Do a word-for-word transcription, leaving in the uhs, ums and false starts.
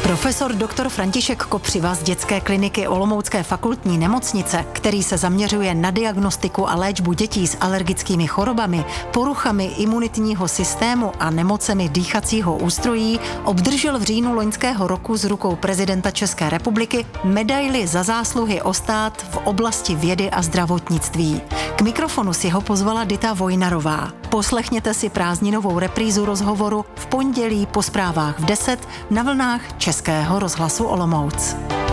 Profesor doktor František Kopřiva z dětské kliniky Olomoucké fakultní nemocnice, který se zaměřuje na diagnostiku a léčbu dětí s alergickými chorobami, poruchami imunitního systému a nemocemi dýchacího ústrojí, obdržel v říjnu loňského roku z rukou prezidenta České republiky medaili za zásluhy o stát v oblasti vědy a zdravotnictví. K mikrofonu si ho pozvala Dita Vojnarová. Poslechněte si prázdninovou reprízu rozhovoru v pondělí po zprávách v deset na vlnách Českého rozhlasu Olomouc.